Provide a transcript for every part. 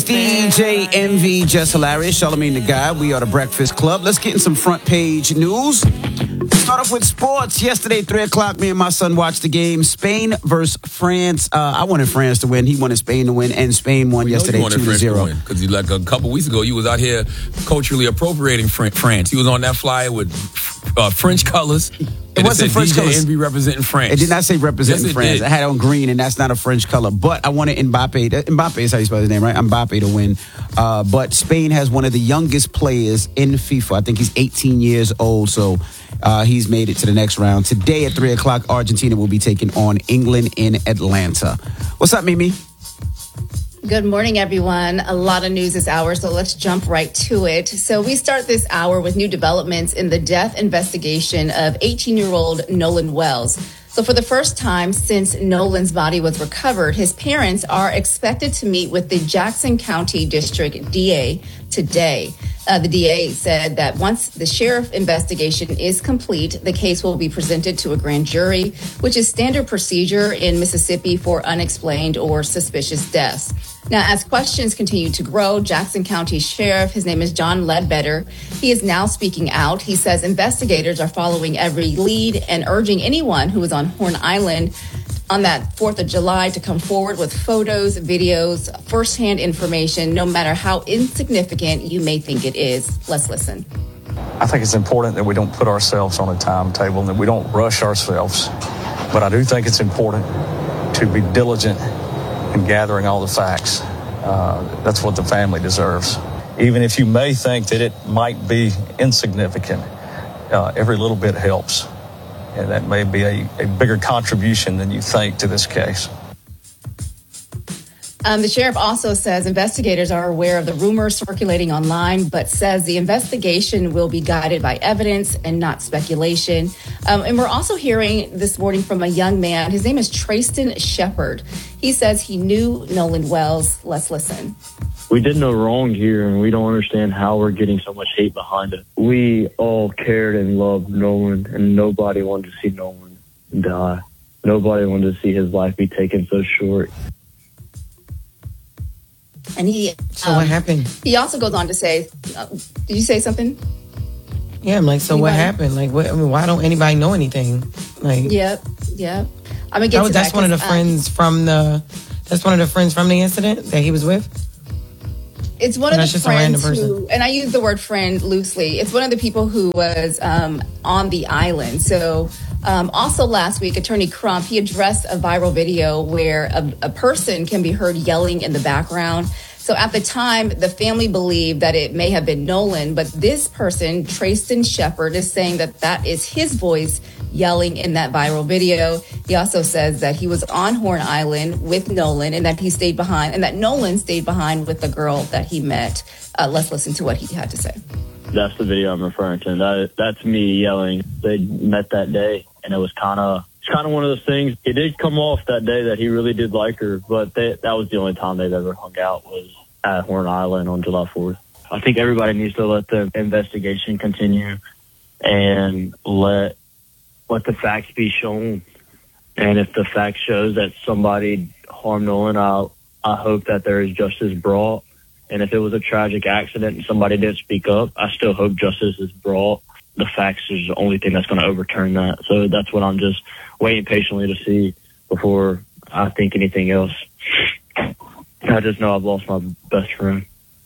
DJ MV, Just Hilarious, Charlamagne the Guy. We are the Breakfast Club. Let's get in some front page news. Start off with sports. Yesterday, 3 o'clock, me and my son watched the game. Spain versus France. I wanted France to win. He wanted Spain to win, and Spain won yesterday 2-0. Because like a couple weeks ago, you was out here culturally appropriating France. He was on that flyer with French colors. It wasn't French colors. DJ representing France. It did not say representing France. I had on green, and that's not a French color. But I wanted Mbappe. Mbappe is how you spell his name, right? Mbappe to win. But Spain has one of the youngest players in FIFA. I think he's 18 years old, so he's made it to the next round. Today at 3 o'clock, Argentina will be taking on England in Atlanta. What's up, Mimi? Good morning, everyone. A lot of news this hour, so let's jump right to it. So we start this hour with new developments in the death investigation of 18-year-old Nolan Wells. So for the first time since Nolan's body was recovered, his parents are expected to meet with the Jackson County District DA today. The DA said that once the sheriff investigation is complete, the case will be presented to a grand jury, which is standard procedure in Mississippi for unexplained or suspicious deaths. Now, as questions continue to grow, Jackson County Sheriff, his name is John Ledbetter, he is now speaking out. He says investigators are following every lead and urging anyone who is on Horn Island on that 4th of July to come forward with photos, videos, firsthand information, no matter how insignificant you may think it is. Let's listen. I think it's important that we don't put ourselves on a timetable and that we don't rush ourselves. But I do think it's important to be diligent in gathering all the facts. That's what the family deserves. Even if you may think that it might be insignificant, every little bit helps. And that may be a bigger contribution than you think to this case. The sheriff also says investigators are aware of the rumors circulating online, but says the investigation will be guided by evidence and not speculation. And we're also hearing this morning from a young man. His name is Trayston Shepard. He says he knew Nolan Wells. Let's listen. We did no wrong here, and we don't understand how we're getting so much hate behind it. We all cared and loved Nolan, and nobody wanted to see Nolan die. Nobody wanted to see his life be taken so short. And he... So what happened? He also goes on to say... did you say something? Yeah, I'm like, so anybody? What happened? Like, why don't anybody know anything? Like, Yep. I'm gonna get to that. That's one of the friends from the... That's one of the friends from the incident that he was with? It's one of the friends who, and I use the word friend loosely, it's one of the people who was on the island. So also last week, Attorney Crump, he addressed a viral video where a person can be heard yelling in the background. So at the time, the family believed that it may have been Nolan, but this person, Trayston Shepard, is saying that that is his voice yelling in that viral video. He also says that he was on Horn Island with Nolan and that he stayed behind, and that Nolan stayed behind with the girl that he met. Let's listen to what he had to say. That's the video I'm referring to. That's me yelling. They met that day, and it was kind of one of those things. It did come off that day that he really did like her, but that was the only time they've ever hung out was at Horn Island on July 4th. I think everybody needs to let the investigation continue and let the facts be shown. And if the fact shows that somebody harmed Nolan, I hope that there is justice brought. And if it was a tragic accident and somebody didn't speak up, I still hope justice is brought. The facts is the only thing that's going to overturn that. So that's what I'm just waiting patiently to see before I think anything else. I just know I've lost my best friend.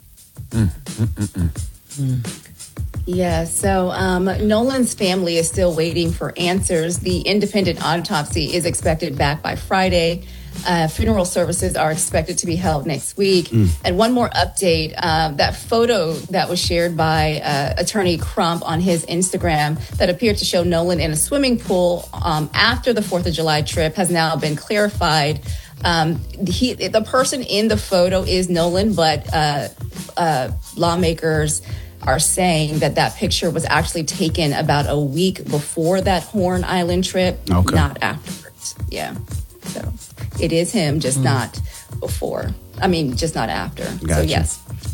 Yeah, so Nolan's family is still waiting for answers. The independent autopsy is expected back by Friday. Funeral services are expected to be held next week. And one more update, that photo that was shared by Attorney Crump on his Instagram that appeared to show Nolan in a swimming pool after the 4th of July trip has now been clarified. The person in the photo is Nolan, but lawmakers are saying that picture was actually taken about a week before that Horn Island trip, not afterwards. Yeah. So it is him, just not before. I mean, just not after. Gotcha. So yes.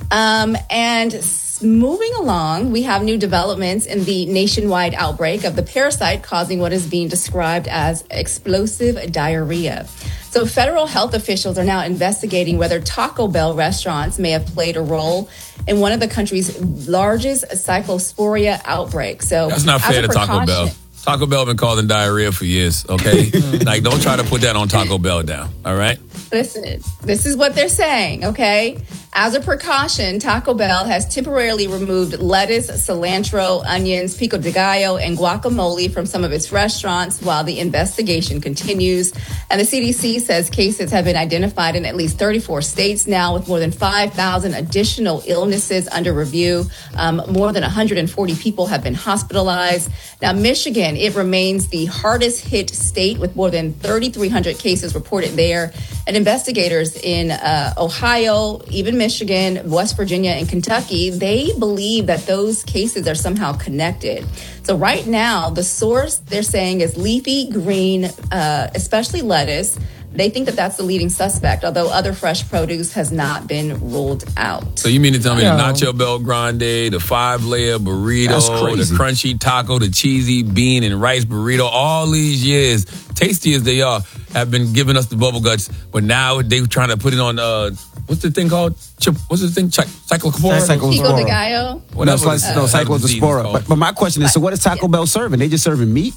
Moving along, we have new developments in the nationwide outbreak of the parasite causing what is being described as explosive diarrhea. So federal health officials are now investigating whether Taco Bell restaurants may have played a role in one of the country's largest cyclosporia outbreaks. So that's not fair to Taco Bell. Taco Bell been causing diarrhea for years, okay? Like, don't try to put that on Taco Bell now, all right? Listen, this is what they're saying, okay? As a precaution, Taco Bell has temporarily removed lettuce, cilantro, onions, pico de gallo, and guacamole from some of its restaurants while the investigation continues. And the CDC says cases have been identified in at least 34 states now, with more than 5,000 additional illnesses under review. More than 140 people have been hospitalized. Now, Michigan, it remains the hardest hit state with more than 3,300 cases reported there. And investigators in Ohio, even Michigan, West Virginia, and Kentucky, they believe that those cases are somehow connected. So right now, the source, they're saying, is leafy green, especially lettuce. They think that that's the leading suspect, although other fresh produce has not been ruled out. So you mean to tell me the Nacho Bel Grande, the 5-layer burrito, the crunchy taco, the cheesy bean and rice burrito, all these years, tasty as they are, have been giving us the bubble guts, but now they're trying to put it on, what's the thing called? What's the thing? Cyclospora? Pico de gallo? Cyclospora. But my question is, so what is Taco Bell serving? They just serving meat?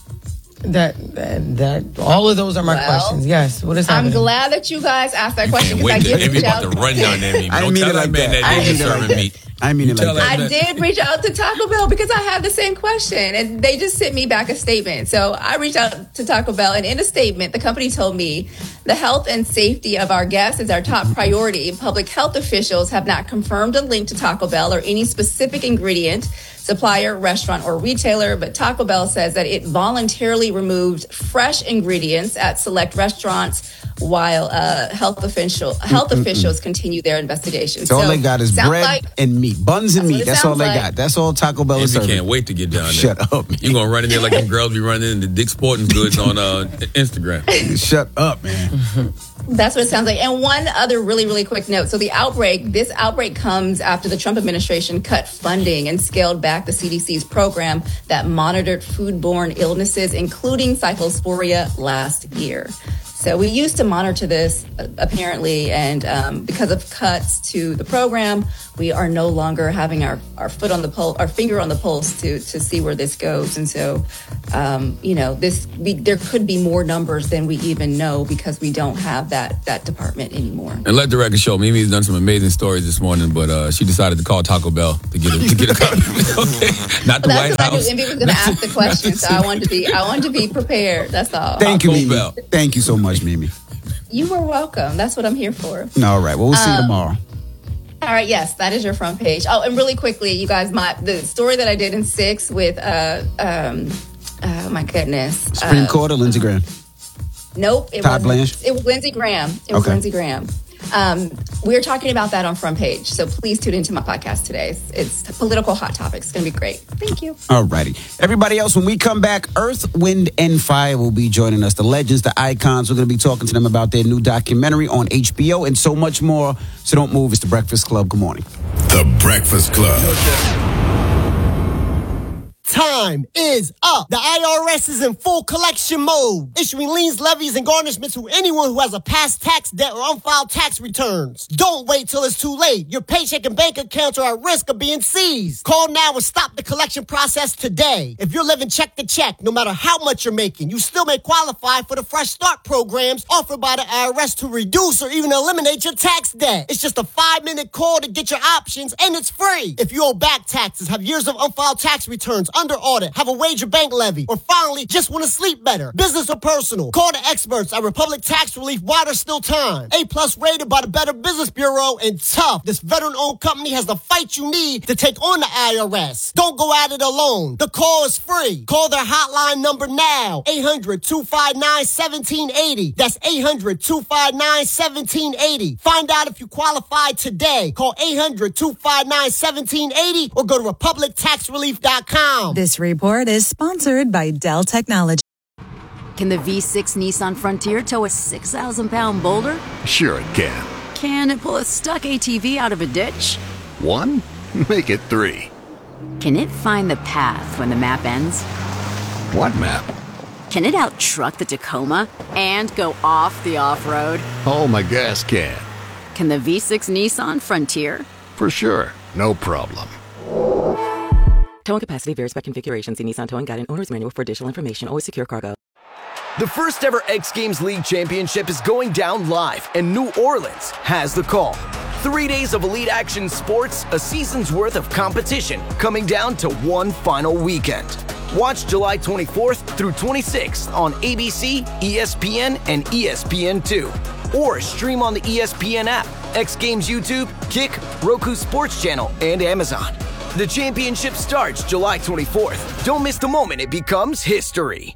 That all of those are my questions. Yes. What is happening? I'm glad that you guys asked that question. Wait, Amy about to run down there. Don't tell that man that they just serving meat. I mean it like that. I did reach out to Taco Bell because I had the same question, and they just sent me back a statement. So I reached out to Taco Bell, and in a statement, the company told me the health and safety of our guests is our top priority. Public health officials have not confirmed a link to Taco Bell or any specific ingredient, supplier, restaurant, or retailer, but Taco Bell says that it voluntarily removed fresh ingredients at select restaurants while health officials continue their investigation. So all they got is bread and meat. Buns and meat. That's all they got. That's all Taco Bell is serving. You can't wait to get down there. Shut up, man. You're going to run in there like them girls be running into Dick's Sporting Goods on Instagram. Shut up, man. That's what it sounds like. And one other really, really quick note. So this outbreak comes after the Trump administration cut funding and scaled back the CDC's program that monitored foodborne illnesses, including cyclosporia, last year. So we used to monitor this, apparently, and because of cuts to the program, we are no longer having our foot on the pulse, our finger on the pulse to see where this goes. And so, there could be more numbers than we even know because we don't have that department anymore. And let the record show, Mimi's done some amazing stories this morning, but she decided to call Taco Bell to get a copy. Okay, not the White House. I knew Envy was going to ask the question, so I wanted to be prepared. That's all. Thank you, Mimi. Thank you so much, Mimi. You were welcome. That's what I'm here for. All right. Well, we'll see you tomorrow. All right. Yes, that is your front page. Oh, and really quickly, you guys, the story that I did in 6 with, oh my goodness. Supreme Court or Lindsey Graham? Nope. It was Lindsey Graham. Lindsey Graham. We're talking about that on front page. So please tune into my podcast today. It's political hot topics. It's going to be great. Thank you. All righty. Everybody else, when we come back, Earth, Wind, and Fire will be joining us. The legends, the icons. We're going to be talking to them about their new documentary on HBO and so much more. So don't move. It's The Breakfast Club. Good morning. The Breakfast Club. Time is up. The IRS is in full collection mode, issuing liens, levies, and garnishments to anyone who has a past tax debt or unfiled tax returns. Don't wait till it's too late. Your paycheck and bank accounts are at risk of being seized. Call now and stop the collection process today. If you're living check to check, no matter how much you're making, you still may qualify for the Fresh Start programs offered by the IRS to reduce or even eliminate your tax debt. It's just a 5-minute call to get your options, and it's free. If you owe back taxes, have years of unfiled tax returns, under audit, have a wage or bank levy, or finally just want to sleep better, business or personal, call the experts at Republic Tax Relief while there's still time. A+ rated by the Better Business Bureau, and tough. This veteran-owned company has the fight you need to take on the IRS. Don't go at it alone. The call is free. Call their hotline number now. 800-259-1780. That's 800-259-1780. Find out if you qualify today. Call 800-259-1780 or go to republictaxrelief.com. This report is sponsored by Dell Technologies. Can the V6 Nissan Frontier tow a 6,000-pound boulder? Sure it can. Can it pull a stuck ATV out of a ditch? 1? Make it 3. Can it find the path when the map ends? What map? Can it out-truck the Tacoma and go off the off-road? Oh, my gas can. Can the V6 Nissan Frontier? For sure. No problem. Towing capacity varies by configuration. See Nissan Towing Guide and Owner's Manual for additional information. Always secure cargo. The first ever X Games League Championship is going down live, and New Orleans has the call. 3 days of elite action sports, a season's worth of competition, coming down to one final weekend. Watch July 24th through 26th on ABC, ESPN, and ESPN2. Or stream on the ESPN app, X Games YouTube, Kick, Roku Sports Channel, and Amazon. The championship starts July 24th. Don't miss the moment it becomes history.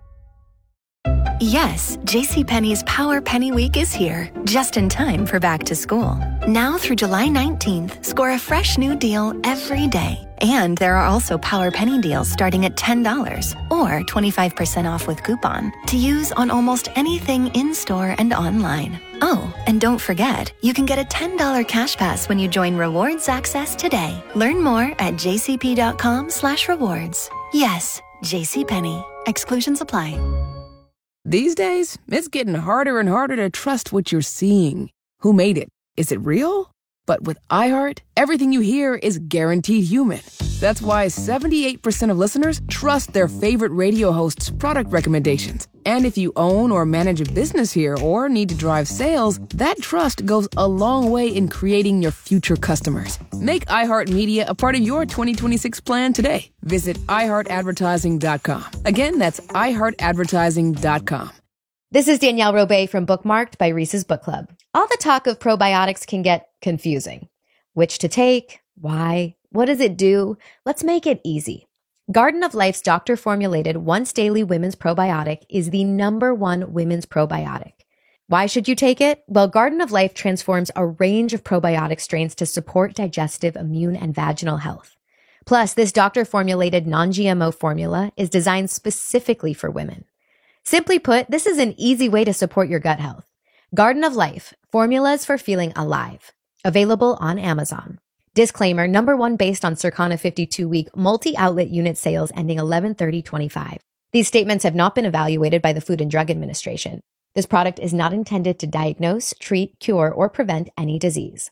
Yes, JCPenney's Power Penny Week is here, just in time for back to school. Now through July 19th, score a fresh new deal every day. And there are also Power Penny deals starting at $10 or 25% off with coupon to use on almost anything in-store and online. Oh, and don't forget, you can get a $10 cash pass when you join Rewards Access today. Learn more at jcp.com/rewards. Yes, JCPenney. Exclusions apply. These days, it's getting harder and harder to trust what you're seeing. Who made it? Is it real? But with iHeart, everything you hear is guaranteed human. That's why 78% of listeners trust their favorite radio hosts' product recommendations. And if you own or manage a business here or need to drive sales, that trust goes a long way in creating your future customers. Make iHeartMedia a part of your 2026 plan today. Visit iHeartAdvertising.com. Again, that's iHeartAdvertising.com. This is Danielle Robay from Bookmarked by Reese's Book Club. All the talk of probiotics can get confusing. Which to take? Why? What does it do? Let's make it easy. Garden of Life's doctor-formulated once-daily women's probiotic is the #1 women's probiotic. Why should you take it? Well, Garden of Life transforms a range of probiotic strains to support digestive, immune, and vaginal health. Plus, this doctor-formulated non-GMO formula is designed specifically for women. Simply put, this is an easy way to support your gut health. Garden of Life, formulas for feeling alive. Available on Amazon. Disclaimer, #1 based on Circana 52-week multi-outlet unit sales ending 11/30/25. These statements have not been evaluated by the Food and Drug Administration. This product is not intended to diagnose, treat, cure, or prevent any disease.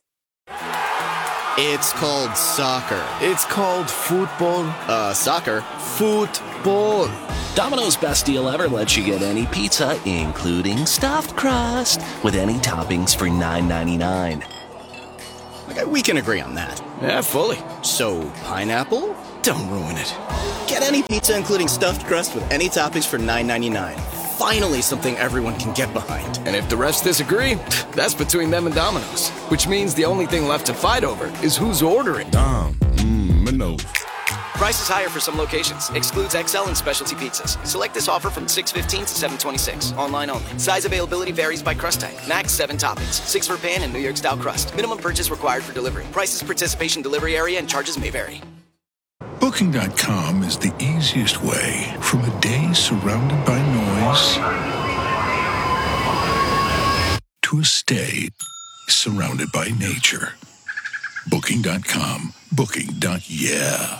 It's called soccer. It's called football. Soccer. Football. Domino's best deal ever lets you get any pizza, including stuffed crust, with any toppings for $9.99. Okay, we can agree on that. Yeah, fully. So, pineapple? Don't ruin it. Get any pizza, including stuffed crust, with any toppings for $9.99. Finally, something everyone can get behind. And if the refs disagree, that's between them and Domino's. Which means the only thing left to fight over is who's ordering. Domino's. Prices higher for some locations. Excludes XL and specialty pizzas. Select this offer from 6/15 to 7/26. Online only. Size availability varies by crust type. Max 7 toppings. 6 for pan and New York style crust. Minimum purchase required for delivery. Prices, participation, delivery area, and charges may vary. Booking.com is the easiest way from a day surrounded by noise to a stay surrounded by nature. Booking.com. Booking.yeah.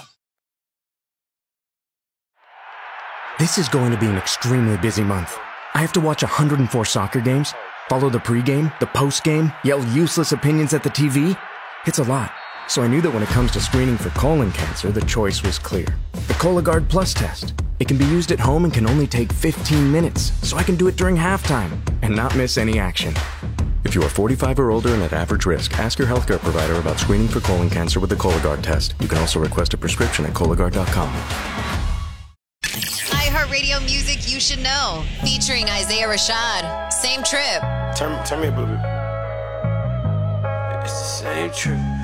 This is going to be an extremely busy month. I have to watch 104 soccer games, follow the pregame, the postgame, yell useless opinions at the TV. It's a lot. So I knew that when it comes to screening for colon cancer, the choice was clear. The Cologuard Plus test. It can be used at home and can only take 15 minutes, so I can do it during halftime and not miss any action. If you are 45 or older and at average risk, ask your healthcare provider about screening for colon cancer with the Cologuard test. You can also request a prescription at Cologuard.com. iHeartRadio music you should know. Featuring Isaiah Rashad. Same trip. Turn me a booby. It's the same trip.